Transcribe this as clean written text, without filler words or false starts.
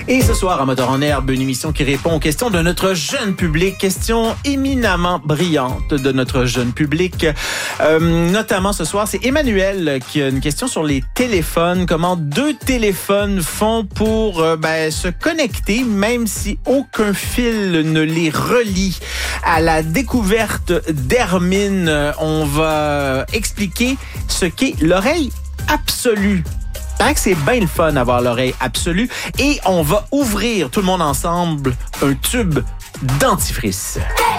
Et ce soir, à Moteur en Herbe, une émission qui répond aux questions de notre jeune public, questions éminemment brillantes de notre jeune public. Notamment ce soir, c'est Emmanuel qui a une question sur les téléphones. Comment 2 téléphones font pour se connecter, même si aucun fil ne les relie. À la découverte d'Hermine, on va expliquer ce qu'est l'oreille absolue. Que c'est bien le fun d'avoir l'oreille absolue. Et on va ouvrir tout le monde ensemble un tube dentifrice.